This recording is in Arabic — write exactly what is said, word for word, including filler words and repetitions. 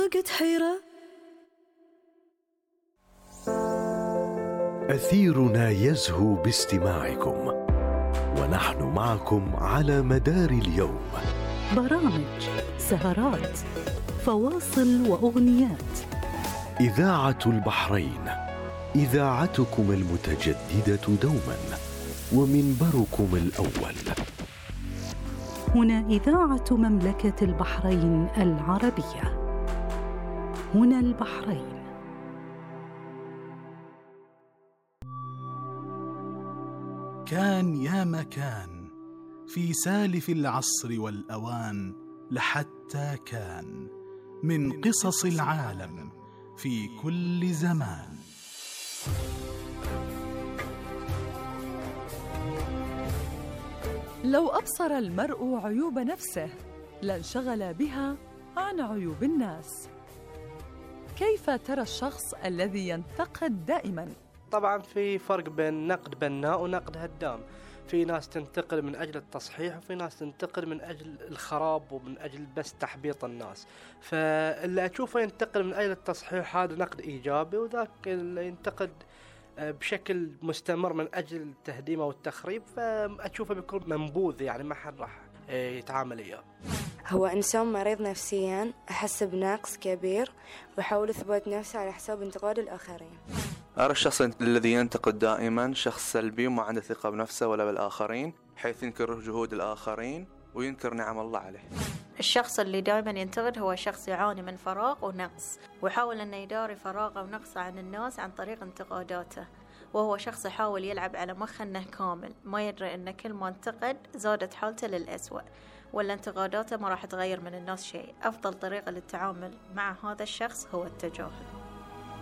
ضاقت حيرة. أثيرنا يزهو باستماعكم، ونحن معكم على مدار اليوم. برامج، سهرات، فواصل وأغنيات. إذاعة البحرين، إذاعتكم المتجددة دوما ومنبركم الأول. هنا إذاعة مملكة البحرين العربية. هنا البحرين. كان يا مكان في سالف العصر والأوان، لحتى كان من قصص العالم في كل زمان. لو أبصر المرء عيوب نفسه لانشغل بها عن عيوب الناس. كيف ترى الشخص الذي ينتقد دائما؟ طبعا في فرق بين نقد بناء ونقد هدام. في ناس تنتقد من أجل التصحيح، وفي ناس تنتقد من أجل الخراب ومن أجل بس تحبيط الناس. فاللي أشوفه ينتقد من أجل التصحيح هذا نقد إيجابي، وذاك اللي ينتقد بشكل مستمر من أجل التهديم أو التخريب فأشوفه بيكون منبوذ، يعني ما حد راح يتعامل إياه. هو إنسان مريض نفسيا، أحس بنقص كبير ويحاول إثبات نفسه على حساب انتقاد الآخرين. أرى الشخص الذي ينتقد دائما شخص سلبي وما عنده ثقة بنفسه ولا بالآخرين، حيث ينكر جهود الآخرين وينكر نعم الله عليه. الشخص اللي دائما ينتقد هو شخص يعاني من فراغ ونقص، ويحاول أن يداري فراغه ونقصه عن الناس عن طريق انتقاداته، وهو شخص يحاول يلعب على مخ أنه كامل، ما يدري أن كل ما انتقد زادت حالته للأسوأ، ولا انتقاداته ما راح تغير من الناس شيء. أفضل طريقة للتعامل مع هذا الشخص هو التجاهل.